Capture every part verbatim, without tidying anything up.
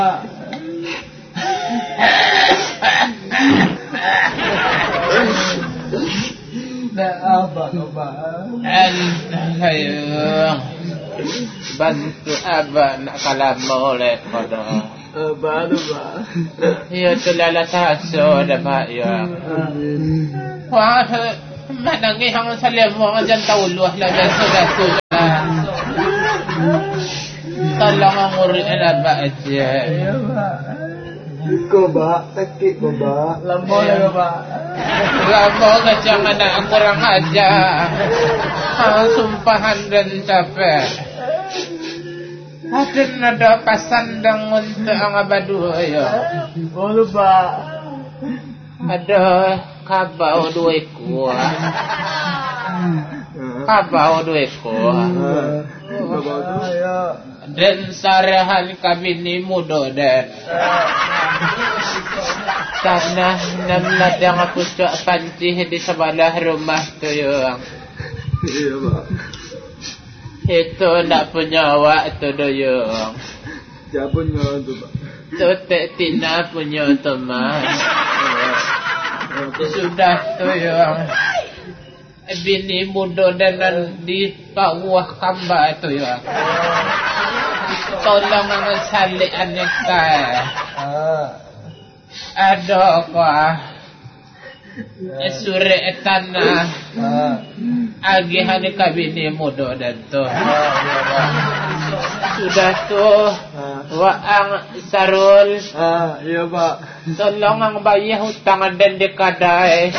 Nah, apa coba? Ayo bantu abah nak kalam oleh pada Abah tu bah. ya telala taso dapat ya. Wah, mana ngi hang salam wang jan tauluh la sudah sudah. Tolong ngurus abah aja. Ya bah. Ko bah, sakit ko bah. Lambol ya bah. Lambol kacang anak kurang aja. Ah, sumpahan dan capek. Ada nada pasandang untuk ang abadu ayo. Boleh bah. Ada kabau dua ekor. Kabau dua ekor. Dan sarahan kami ni muda dan tanah enam ladang aku cak pancih di sebelah rumah tu yang. Iya bah. Itu nak punya awak tu doyong. Siapa punya tu bah? Tu tak tina punya teman. Sudah tu yang bini muda dan di bawah kamba tu ya. Tolong mengesali aneka. Ada kah? Suri tanah. Agihan kabini muda dan tu. Sudah tu waang sarul. Ah, iya pak. Tolong ang bayar hutang dan dekadai.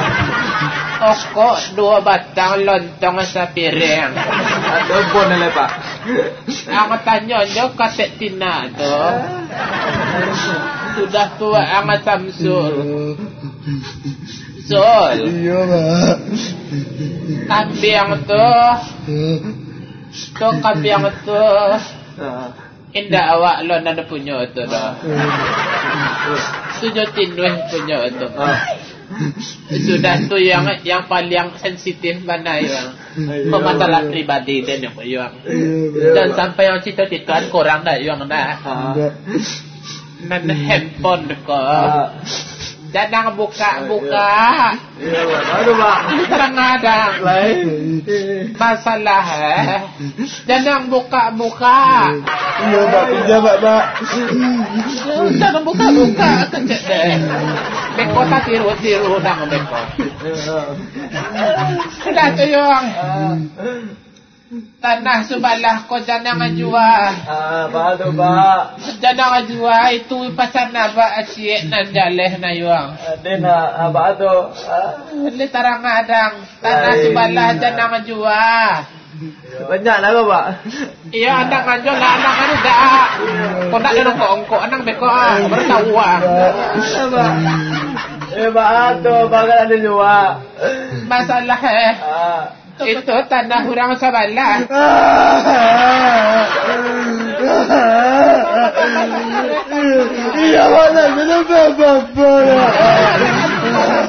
Okok dua batang lontong sa piring. Ada pun lah pak. Ang tanya nyo katek tina tu. Sudah tua ang Samsul. Sol. Iya pak. Kambing tu. Tu kambing tu. Indah awak lo nada punya tu dah. Tujuh tinduh punya tu. Sudah tu yang yang paling sensitif mana yang masalah pribadi dan yang yang dan sampai yang cita-citaan korang dah yang dah nan handphone dekat jangan buka-buka. Iya pak. Aduh pak. Kadang-kadang Lain. masalah eh. Jangan buka-buka. Iya pak. Iya pak pak. Jangan buka-buka kecek deh. Beko tak tiru-tiru dah beko. Sudah tu yang tanah sebelah kau jangan jual. Ah, pak tu pak. Jangan jual itu pasal naba asyik nan jaleh na yuang. Ada nak apa tu? Ini tarang adang tanah sebelah jangan jual. Banyak lah pak. Iya adang anjol lah adang anu dah. Kau nak ada ongko anang beko ah baru tahu ah. Eh pak tu bakal ada jual. Masalah eh. Ah. Itu tanah orang sebelah. Iya mana kenapa bapak?